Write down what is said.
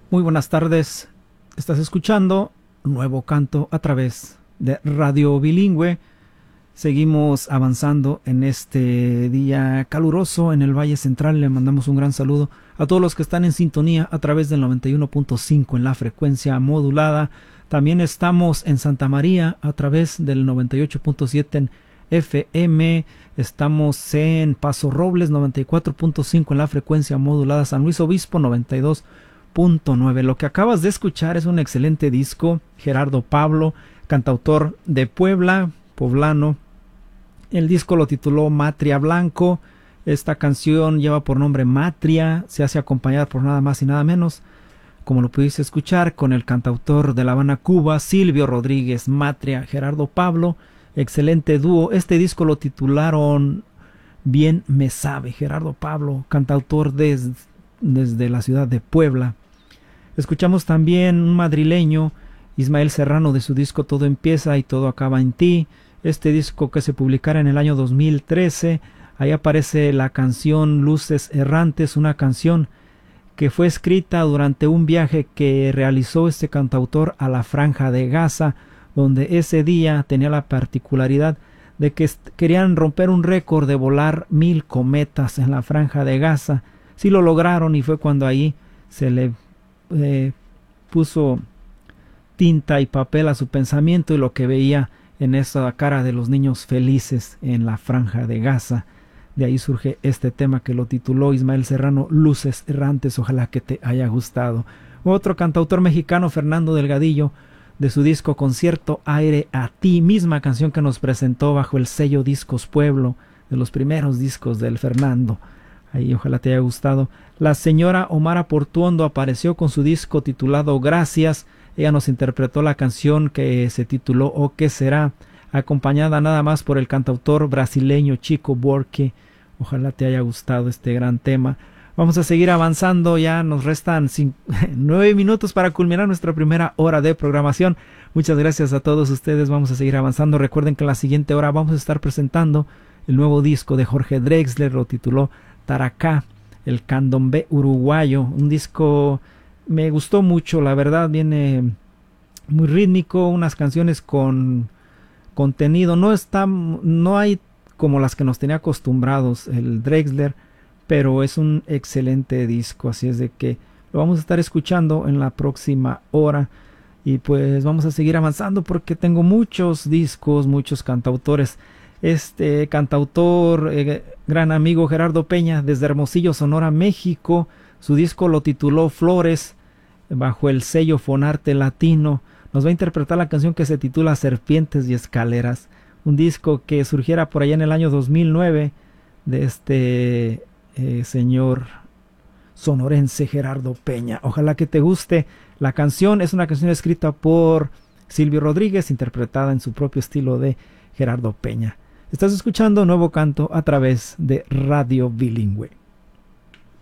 Muy buenas tardes, estás escuchando Nuevo Canto a través de Radio Bilingüe. Seguimos avanzando en este día caluroso en el Valle Central. Le mandamos un gran saludo a todos los que están en sintonía a través del 91.5 en la frecuencia modulada. También estamos en Santa María a través del 98.7 en FM. Estamos en Paso Robles 94.5 en la frecuencia modulada. San Luis Obispo 92.9. Lo que acabas de escuchar es un excelente disco. Gerardo Pablo, cantautor de Puebla, poblano. El disco lo tituló Matria Blanco. Esta canción lleva por nombre Matria. Se hace acompañar por nada más y nada menos, como lo pudiste escuchar, con el cantautor de La Habana, Cuba, Silvio Rodríguez. Matria, Gerardo Pablo, excelente dúo. Este disco lo titularon Bien Me Sabe. Gerardo Pablo, cantautor desde la ciudad de Puebla. Escuchamos también un madrileño, Ismael Serrano, de su disco Todo Empieza y Todo Acaba en Ti. Este disco que se publicara en el año 2013. Ahí aparece la canción Luces Errantes, una canción que fue escrita durante un viaje que realizó este cantautor a la Franja de Gaza, donde ese día tenía la particularidad de que querían romper un récord de volar 1000 cometas en la Franja de Gaza. Sí lo lograron, y fue cuando ahí se le puso tinta y papel a su pensamiento y lo que veía en esa cara de los niños felices en la Franja de Gaza. De ahí surge este tema que lo tituló Ismael Serrano, Luces Errantes. Ojalá que te haya gustado. Otro cantautor mexicano, Fernando Delgadillo, de su disco Concierto Aire a Ti, misma canción que nos presentó bajo el sello Discos Pueblo, de los primeros discos del Fernando. Ahí ojalá te haya gustado. La señora Omara Portuondo apareció con su disco titulado Gracias. Ella nos interpretó la canción que se tituló O ¿Qué será?, acompañada nada más por el cantautor brasileño Chico Buarque. Ojalá te haya gustado este gran tema. Vamos a seguir avanzando, ya nos restan 9 minutos para culminar nuestra primera hora de programación. Muchas gracias a todos ustedes, vamos a seguir avanzando. Recuerden que en la siguiente hora vamos a estar presentando el nuevo disco de Jorge Drexler, lo tituló Taracá, el candombe uruguayo. Un disco me gustó mucho, la verdad, viene muy rítmico, unas canciones con contenido, no hay como las que nos tenía acostumbrados el Drexler, pero es un excelente disco, así es de que lo vamos a estar escuchando en la próxima hora. Y pues vamos a seguir avanzando porque tengo muchos discos, muchos cantautores. Este cantautor, gran amigo Gerardo Peña, desde Hermosillo, Sonora, México, su disco lo tituló Flores, bajo el sello Fonarte Latino. Nos va a interpretar la canción que se titula Serpientes y Escaleras, un disco que surgiera por allá en el año 2009 de este señor sonorense Gerardo Peña. Ojalá que te guste la canción. Es una canción escrita por Silvio Rodríguez, interpretada en su propio estilo de Gerardo Peña. Estás escuchando Nuevo Canto a través de Radio Bilingüe.